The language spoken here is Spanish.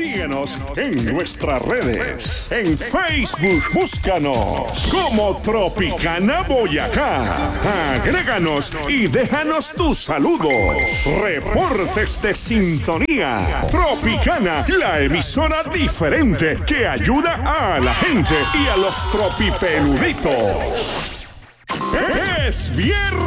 Síguenos en nuestras redes. En Facebook, búscanos como Tropicana Boyacá. Agréganos y déjanos tus saludos. Reportes de sintonía. Tropicana, la emisora diferente que ayuda a la gente y a los tropipeluditos. Es viernes.